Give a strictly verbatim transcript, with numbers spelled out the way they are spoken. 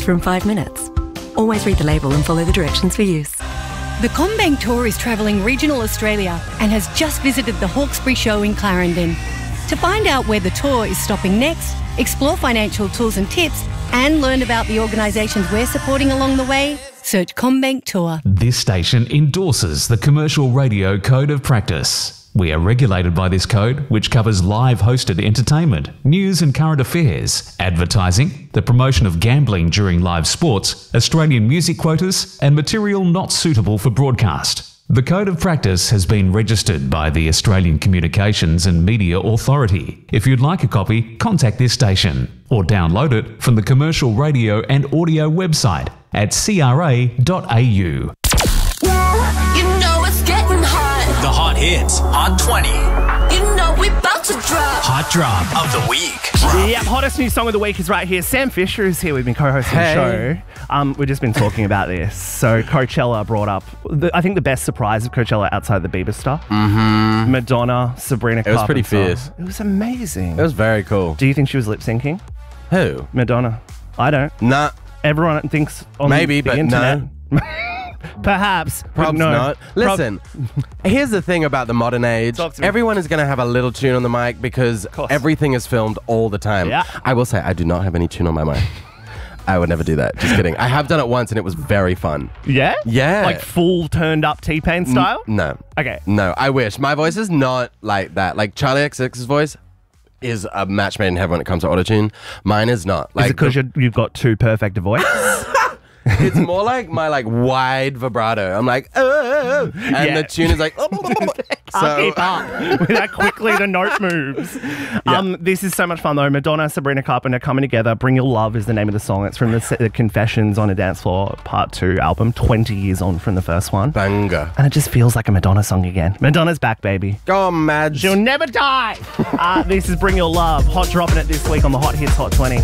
filter in five minutes. Always read the label and follow the directions for use. The CommBank Tour is travelling regional Australia and has just visited the Hawkesbury Show in Clarendon. To find out where the tour is stopping next, explore financial tools and tips, and learn about the organisations we're supporting along the way, search CommBank Tour. This station endorses the Commercial Radio Code of Practice. We are regulated by this code, which covers live hosted entertainment, news and current affairs, advertising, the promotion of gambling during live sports, Australian music quotas, and material not suitable for broadcast. The Code of Practice has been registered by the Australian Communications and Media Authority. If you'd like a copy, contact this station or download it from the Commercial Radio and Audio website at c r a dot a u. Yeah, you know it's getting hot. The Hot Hits, Hot twenty. You know we about to drop. Hot Drop of the Week. Yep, hottest new song of the week is right here. Sam Fisher is here with me, co-hosting Hey. the show. Um, we've just been talking about this. So Coachella brought up, the, I think the best surprise of Coachella outside the Bieber stuff. Mm-hmm. Madonna, Sabrina It was pretty Carpenter. fierce. It was amazing. It was very cool. Do you think she was lip syncing? Who? Madonna. I don't. Nah, Everyone thinks on Maybe, the but internet. no. Perhaps. but Probably no. not. Prob- Listen, here's the thing about the modern age. Talk to me. Everyone is going to have a little tune on the mic because course. everything is filmed all the time. Yeah. I will say, I do not have any tune on my mic. I would never do that. Just kidding. I have done it once and it was very fun. Yeah? Yeah. Like full turned up T-Pain style? No. Okay. No, I wish. My voice is not like that. Like Charlie X X's voice is a match made in heaven when it comes to autotune. Mine is not. Like Is it because you've got too perfect a voice? it's more like my like wide vibrato. I'm like, oh, and Yeah. the tune is like, oh. I'll keep up with how quickly the note moves. Um, this is so much fun though. Madonna, Sabrina Carpenter coming together. Bring Your Love is the name of the song. It's from the, Se- the Confessions on a Dance Floor Part two album, twenty years on from the first one. Banger. And it just feels like a Madonna song again. Madonna's back, baby. Go on, Madge. She'll never die. uh, this is Bring Your Love. Hot dropping it this week on the Hot Hits Hot twenty.